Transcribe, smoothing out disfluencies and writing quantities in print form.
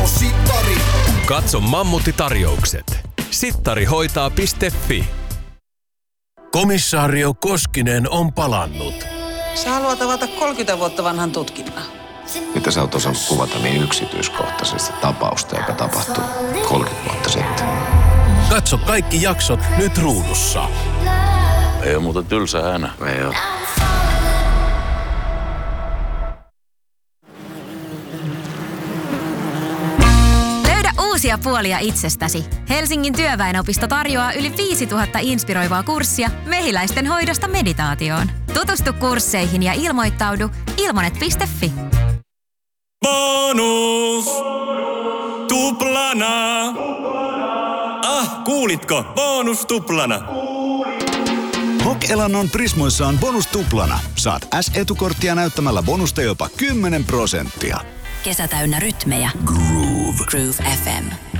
Armo Sittari. Katso Mammutti-tarjoukset. Sittarihoitaa.fi. Komissaario Koskinen on palannut. Sä haluat avata 30 vuotta vanhan tutkinnan. Mitä sä oot osannut kuvata niin yksityiskohtaisesti tapausta, joka tapahtui 30 vuotta sitten? Katso kaikki jaksot nyt ruudussa. Ei oo muuta tylsä äänä. Ei oo. Löydä uusia puolia itsestäsi. Helsingin työväenopisto tarjoaa yli 5000 inspiroivaa kurssia mehiläisten hoidosta meditaatioon. Tutustu kursseihin ja ilmoittaudu ilmonet.fi. Bonus! Tuplana! Kuulitko? Bonus tuplana! Hok-elannon Prismoissa on bonus tuplana. Saat S-etukorttia näyttämällä bonusta jopa 10%. Kesä täynnä rytmejä. Groove FM.